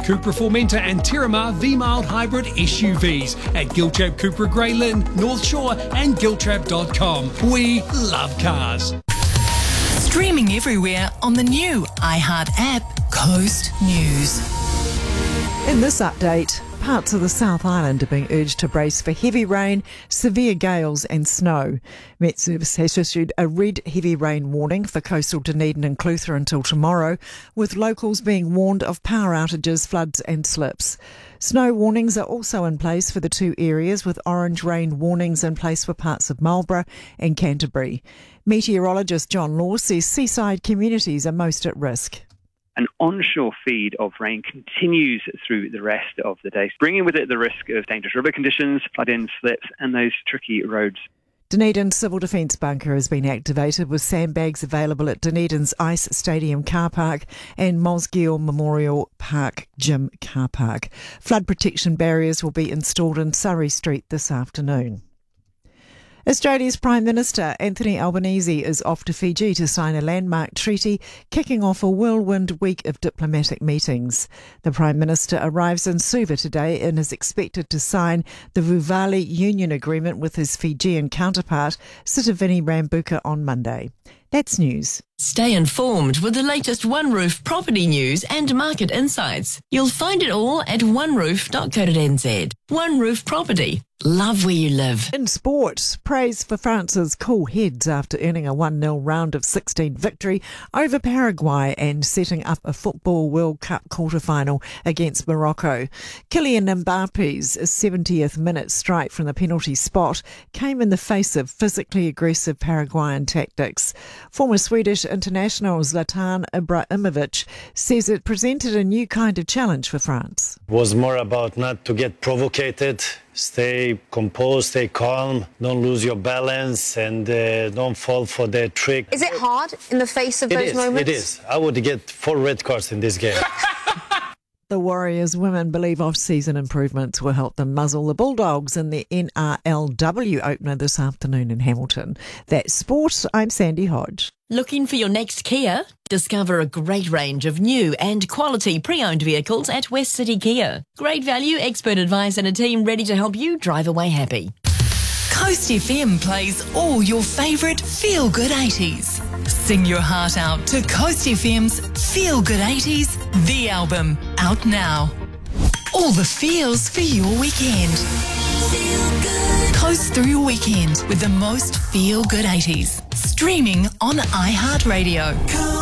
Cupra Formentor and Terramar V-Mild Hybrid SUVs at Giltrap Cupra Grey Lynn, North Shore and giltrap.com. We love cars. Streaming everywhere on the new iHeart app, Coast News. In this update, parts of the South Island are being urged to brace for heavy rain, severe gales and snow. Met Service has issued a red heavy rain warning for coastal Dunedin and Clutha until tomorrow, with locals being warned of power outages, floods and slips. Snow warnings are also in place for the two areas, with orange rain warnings in place for parts of Marlborough and Canterbury. Meteorologist John Law says seaside communities are most at risk. An onshore feed of rain continues through the rest of the day, bringing with it the risk of dangerous river conditions, flood-in slips and those tricky roads. Dunedin Civil Defence Bunker has been activated with sandbags available at Dunedin's Ice Stadium car park and Mosgiel Memorial Park Gym car park. Flood protection barriers will be installed in Surrey Street this afternoon. Australia's Prime Minister Anthony Albanese is off to Fiji to sign a landmark treaty, kicking off a whirlwind week of diplomatic meetings. The Prime Minister arrives in Suva today and is expected to sign the Vuvali Union Agreement with his Fijian counterpart, Sitiveni Rabuka, on Monday. That's news. Stay informed with the latest One Roof property news and market insights. You'll find it all at oneroof.co.nz. One Roof Property. Love where you live. In sport, praise for France's cool heads after earning a 1-0 round of 16 victory over Paraguay and setting up a Football World Cup quarter-final against Morocco. Kylian Mbappe's 70th minute strike from the penalty spot came in the face of physically aggressive Paraguayan tactics. Former Swedish international Zlatan Ibrahimovic says it presented a new kind of challenge for France. It was more about not to get provocated, stay composed, stay calm, don't lose your balance and don't fall for their trick. Is it hard in the face of those moments? It is. I would get 4 red cards in this game. The Warriors women believe off-season improvements will help them muzzle the Bulldogs in the NRLW opener this afternoon in Hamilton. That's sport. I'm Sandy Hodge. Looking for your next Kia? Discover a great range of new and quality pre-owned vehicles at West City Kia. Great value, expert advice and a team ready to help you drive away happy. Coast FM plays all your favourite feel-good 80s. Sing your heart out to Coast FM's Feel Good 80s, the album, out now. All the feels for your weekend. Feel good. Coast through your weekend with the most feel-good 80s. Streaming on iHeartRadio.